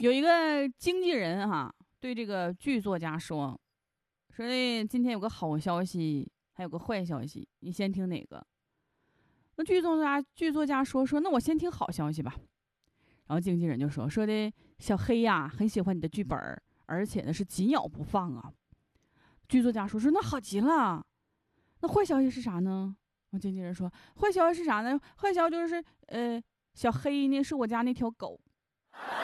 有一个经纪人对这个剧作家说今天有个好消息，还有个坏消息，你先听哪个？那剧作家说那我先听好消息吧。然后经纪人就说的小黑呀，很喜欢你的剧本，而且呢是紧咬不放啊。剧作家说那好极了。那坏消息是啥呢？经纪人说坏消息是啥呢？坏消息就是小黑呢是我家那条狗。